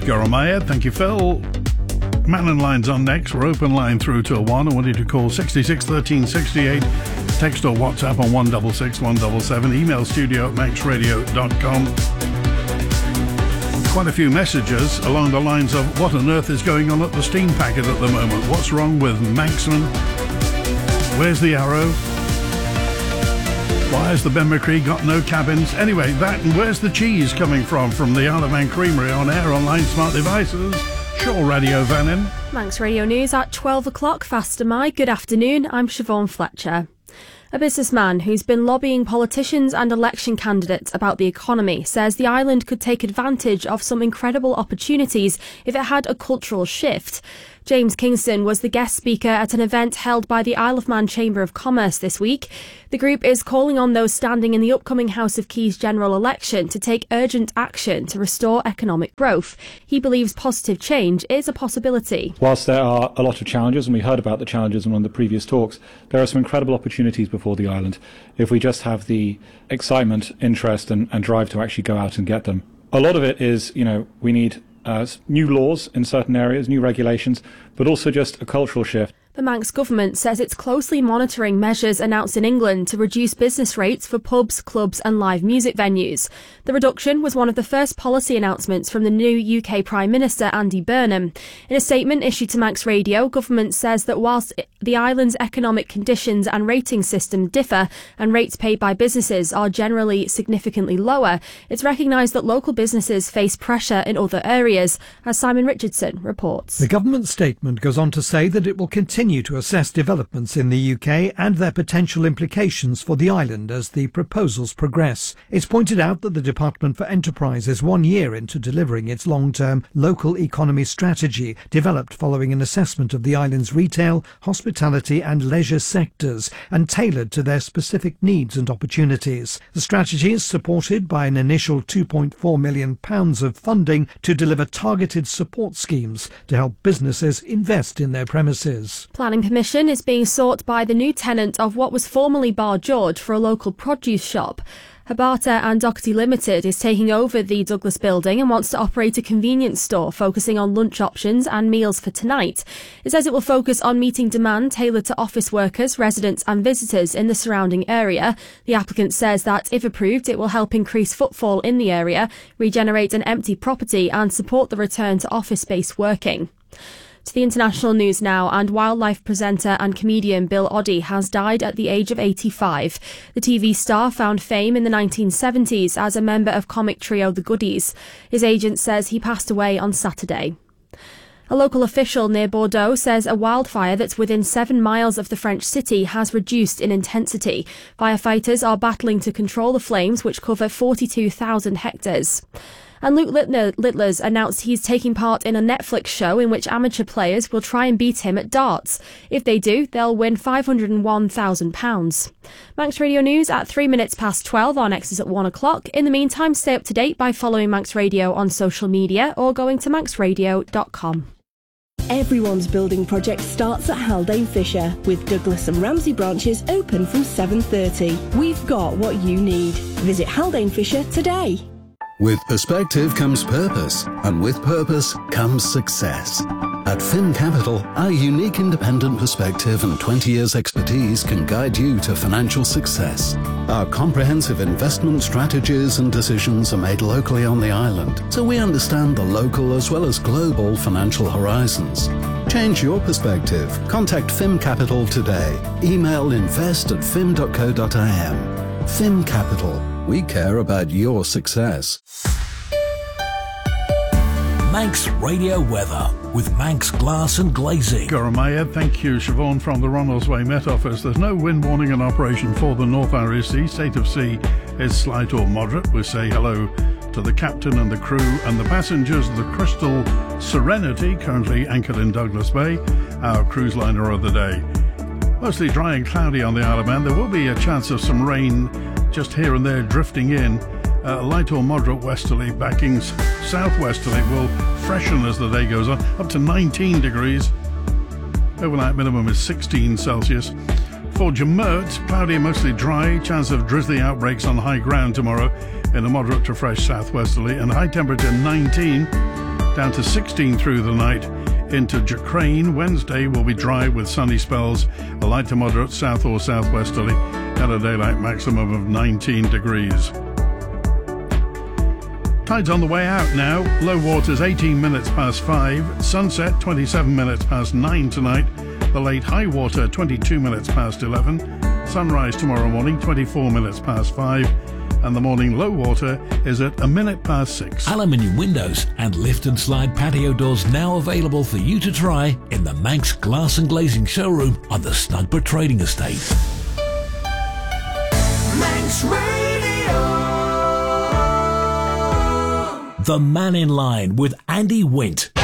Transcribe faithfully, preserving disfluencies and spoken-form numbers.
Goromaya. Thank you, Phil. Mannon Line's on next. We're open line through till one. I want you to call sixty-six thirteen sixty-eight. Text or WhatsApp on one six six one seven seven. Email studio at manx radio dot com. Quite a few messages along the lines of what on earth is going on at the steam packet at the moment. What's wrong with Manxman? Where's the Arrow? Why has the Benmacree got no cabins? Anyway, that and where's the cheese coming from? From the Isle of Man Creamery on air, online, smart devices. Sure, Radio Vannin. Manx Radio News at twelve o'clock. Faster my. Good afternoon. I'm Siobhan Fletcher. A businessman who's been lobbying politicians and election candidates about the economy says the island could take advantage of some incredible opportunities if it had a cultural shift. James Kingston was the guest speaker at an event held by the Isle of Man Chamber of Commerce this week. The group is calling on those standing in the upcoming House of Keys general election to take urgent action to restore economic growth. He believes positive change is a possibility. Whilst there are a lot of challenges, and we heard about the challenges in one of the previous talks, there are some incredible opportunities before the island if we just have the excitement, interest and, and drive to actually go out and get them. A lot of it is, you know, we need Uh, new laws in certain areas, new regulations, but also just a cultural shift. The Manx government says it's closely monitoring measures announced in England to reduce business rates for pubs, clubs and live music venues. The reduction was one of the first policy announcements from the new U K Prime Minister Andy Burnham. In a statement issued to Manx Radio, government says that whilst the island's economic conditions and rating system differ and rates paid by businesses are generally significantly lower, it's recognised that local businesses face pressure in other areas, as Simon Richardson reports. The government statement goes on to say that it will continue to assess developments in the U K and their potential implications for the island as the proposals progress. It's pointed out that the Department for Enterprise is one year into delivering its long-term local economy strategy, developed following an assessment of the island's retail, hospitality and leisure sectors, and tailored to their specific needs and opportunities. The strategy is supported by an initial two point four million pounds of funding to deliver targeted support schemes to help businesses invest in their premises. Planning permission is being sought by the new tenant of what was formerly Bar George for a local produce shop. Habata and Doherty Limited is taking over the Douglas building and wants to operate a convenience store focusing on lunch options and meals for tonight. It says it will focus on meeting demand tailored to office workers, residents and visitors in the surrounding area. The applicant says that, if approved, it will help increase footfall in the area, regenerate an empty property and support the return to office-based working. To the international news now, and wildlife presenter and comedian Bill Oddie has died at the age of eighty-five. The T V star found fame in the nineteen seventies as a member of comic trio The Goodies. His agent says he passed away on Saturday. A local official near Bordeaux says a wildfire that's within seven miles of the French city has reduced in intensity. Firefighters are battling to control the flames, which cover forty-two thousand hectares. And Luke Littler, Littler's announced he's taking part in a Netflix show in which amateur players will try and beat him at darts. If they do, they'll win five hundred and one thousand pounds. Manx Radio News at three minutes past twelve. Our next is at one o'clock. In the meantime, stay up to date by following Manx Radio on social media or going to manx radio dot com. Everyone's building project starts at Haldane Fisher, with Douglas and Ramsey branches open from seven thirty. We've got what you need. Visit Haldane Fisher today. With perspective comes purpose, and with purpose comes success. At Fin Capital, our unique independent perspective and twenty years expertise can guide you to financial success. Our comprehensive investment strategies and decisions are made locally on the island, so we understand the local as well as global financial horizons. Change your perspective. Contact Fin Capital today. Email invest at fin dot co dot i m. Fin Capital. We care about your success. Manx Radio Weather with Manx Glass and Glazing. Goromaya, thank you. Siobhan from the Ronalds Way Met Office. There's no wind warning in operation for the North Irish Sea. State of sea is slight or moderate. We say hello to the captain and the crew and the passengers of the Crystal Serenity, currently anchored in Douglas Bay, our cruise liner of the day. Mostly dry and cloudy on the Isle of Man. There will be a chance of some rain just here and there drifting in. Uh, light or moderate westerly backing southwesterly will freshen as the day goes on, up to nineteen degrees. Overnight minimum is sixteen Celsius. For Jamert, cloudy and mostly dry, chance of drizzly outbreaks on high ground tomorrow in a moderate to fresh southwesterly, and high temperature nineteen. down to sixteen through the night. Into Jacrane, Wednesday will be dry with sunny spells, a light to moderate south or southwesterly, and a daylight maximum of nineteen degrees. Tide's on the way out now. Low water's eighteen minutes past five. Sunset twenty-seven minutes past nine tonight. The late high water twenty-two minutes past eleven. Sunrise tomorrow morning twenty-four minutes past five. And the morning low water is at a minute past six. Aluminium windows and lift and slide patio doors now available for you to try in the Manx Glass and Glazing showroom on the Snugborough Trading Estate. Manx Radio. The Man in Line with Andy Wint.